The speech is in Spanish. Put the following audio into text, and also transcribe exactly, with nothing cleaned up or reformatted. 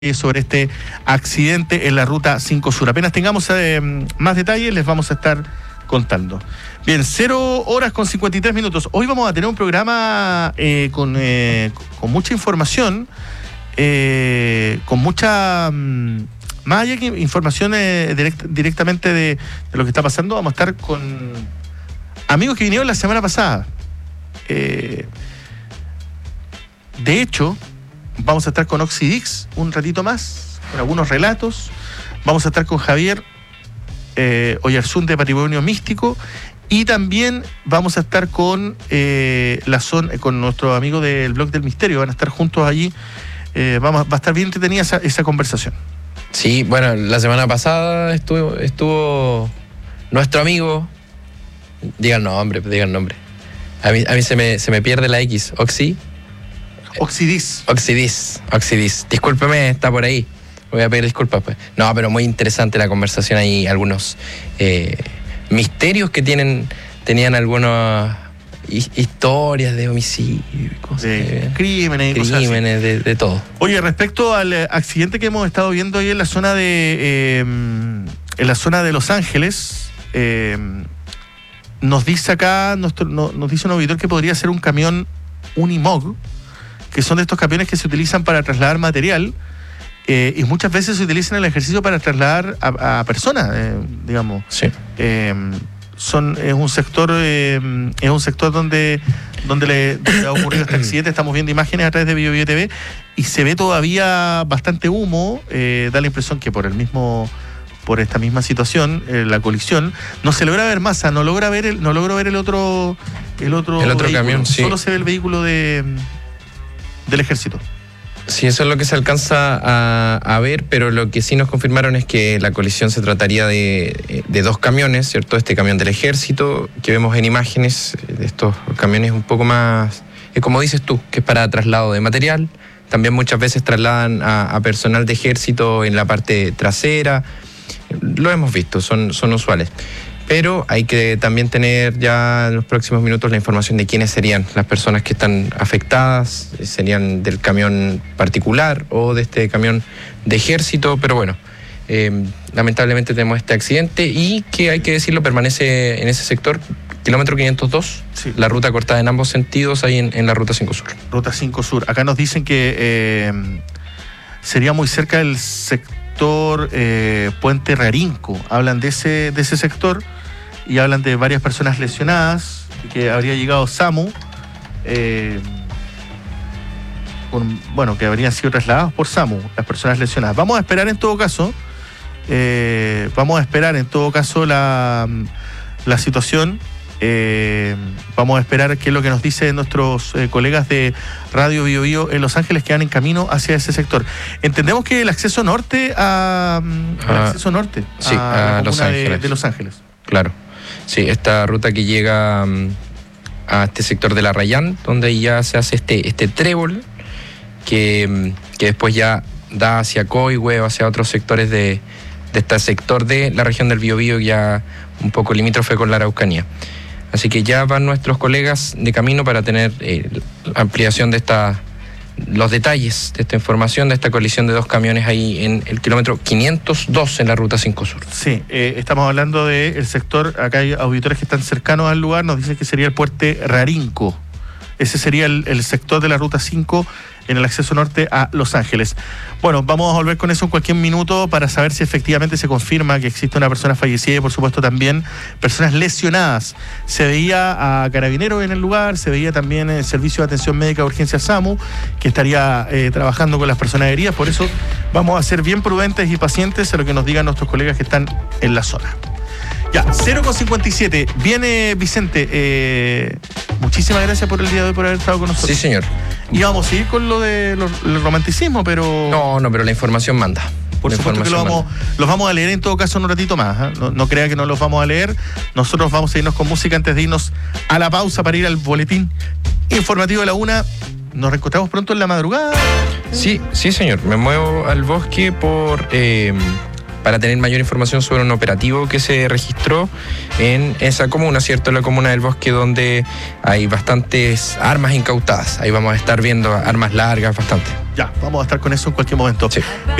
sobre este accidente en la ruta cinco Sur. Apenas tengamos eh, más detalles, les vamos a estar contando. Bien, cero horas con cincuenta y tres minutos. Hoy vamos a tener un programa eh, con, eh, con mucha información, eh, con mucha... Mm, más allá que información eh, direct, directamente de, de lo que está pasando, vamos a estar con amigos que vinieron la semana pasada. Eh, de hecho... Vamos a estar con Oxidix un ratito más, con algunos relatos. Vamos a estar con Javier eh, Oyarzún de Patrimonio Místico. Y también vamos a estar con eh, la zona, con nuestro amigo del Blog del Misterio. Van a estar juntos allí. Eh, vamos, va a estar bien entretenida esa, esa conversación. Sí, bueno, la semana pasada estuvo, estuvo nuestro amigo. Digan nombre, digan nombre. A mí, a mí se, me, se me pierde la X. Oxy. Oxidis. Oxidis, Oxidis. Discúlpeme, está por ahí. Voy a pedir disculpas, pues. No, pero muy interesante la conversación ahí. Algunos eh, misterios que tienen, tenían algunas historias de homicidio, cosas, de de, crímenes, crímenes cosas así. de, de todo. Oye, respecto al accidente que hemos estado viendo ahí en la zona de eh, en la zona de Los Ángeles, eh, nos dice acá nuestro, no, nos dice un auditor que podría ser un camión Unimog, que son de estos camiones que se utilizan para trasladar material eh, y muchas veces se utilizan en el ejercicio para trasladar a, a personas, eh, digamos. Sí. Eh, son, es un sector eh, es un sector donde, donde, le, donde ha ocurrido este accidente. Estamos viendo imágenes a través de Bio Bio T V y se ve todavía bastante humo. Eh, da la impresión que por el mismo por esta misma situación, eh, la colisión, no se logra ver masa, no logra ver el, no logro ver el otro el otro, el otro vehículo. camión, sí. Solo se ve el vehículo de del ejército. Sí, eso es lo que se alcanza a, a ver, pero lo que sí nos confirmaron es que la colisión se trataría de, de dos camiones, ¿cierto? Este camión del ejército, que vemos en imágenes, de estos camiones un poco más, eh, como dices tú, que es para traslado de material. También muchas veces trasladan a, a personal de ejército en la parte trasera. Lo hemos visto, son, son usuales. Pero hay que también tener ya en los próximos minutos la información de quiénes serían las personas que están afectadas, serían del camión particular o de este camión de ejército, pero bueno, eh, lamentablemente tenemos este accidente y que hay que decirlo, permanece en ese sector, kilómetro quinientos dos, sí. La ruta cortada en ambos sentidos, ahí en, en la ruta cinco Sur. Ruta cinco Sur. Acá nos dicen que eh, sería muy cerca del sector eh, Puente Rarinco. Hablan de ese, de ese sector. Y hablan de varias personas lesionadas, que habría llegado SAMU, eh, con, bueno, que habrían sido trasladados por SAMU, las personas lesionadas. Vamos a esperar en todo caso, eh, vamos a esperar en todo caso la, la situación, eh, vamos a esperar qué es lo que nos dicen nuestros eh, colegas de Radio Bio Bio en Los Ángeles que van en camino hacia ese sector. Entendemos que el acceso norte a, el ah, acceso norte sí, a, a la Los comuna de, Ángeles. de Los Ángeles. Claro. Sí, esta ruta que llega um, a este sector de la Rayán, donde ya se hace este, este trébol, que, que después ya da hacia Coihue o hacia otros sectores de, de este sector de la región del Biobío, ya un poco limítrofe con la Araucanía. Así que ya van nuestros colegas de camino para tener eh, ampliación de esta, los detalles de esta información, de esta colisión de dos camiones ahí en el kilómetro quinientos dos en la ruta cinco Sur. Sí, eh, estamos hablando del sector, acá hay auditores que están cercanos al lugar, nos dicen que sería el Puente Rarinco. Ese sería el, el sector de la ruta cinco en el acceso norte a Los Ángeles. Bueno, vamos a volver con eso en cualquier minuto para saber si efectivamente se confirma que existe una persona fallecida y por supuesto también personas lesionadas. Se veía a carabineros en el lugar, se veía también el servicio de atención médica de urgencia SAMU, que estaría eh, trabajando con las personas heridas. Por eso vamos a ser bien prudentes y pacientes a lo que nos digan nuestros colegas que están en la zona. Ya, cero con cincuenta y siete. Viene Vicente. Eh, muchísimas gracias por el día de hoy, por haber estado con nosotros. Sí, señor. Y vamos a ir con lo del de romanticismo, pero... No, no, pero la información manda. Por la supuesto que lo vamos, los vamos a leer en todo caso en un ratito más. ¿eh? No, no crea que no los vamos a leer. Nosotros vamos a irnos con música antes de irnos a la pausa para ir al boletín informativo de la una. Nos reencontramos pronto en la madrugada. Sí, sí, señor. Me muevo al bosque por... Eh, para tener mayor información sobre un operativo que se registró en esa comuna, ¿cierto? La comuna del Bosque, donde hay bastantes armas incautadas. Ahí vamos a estar viendo armas largas, bastante. Ya, vamos a estar con eso en cualquier momento. Sí.